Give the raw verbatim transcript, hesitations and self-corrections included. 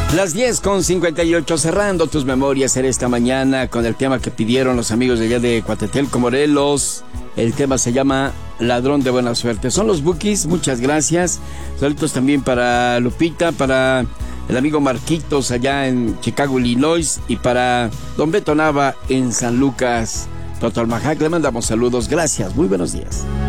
Las diez con cincuenta y ocho, cerrando tus memorias en esta mañana con el tema que pidieron los amigos de allá de Coatetelco, Morelos. El tema se llama Ladrón de Buena Suerte. Son los Bukis, muchas gracias. Saludos también para Lupita, para el amigo Marquitos allá en Chicago, Illinois, y para Don Beto Nava en San Lucas, Totalmajac. Le mandamos saludos, gracias, muy buenos días.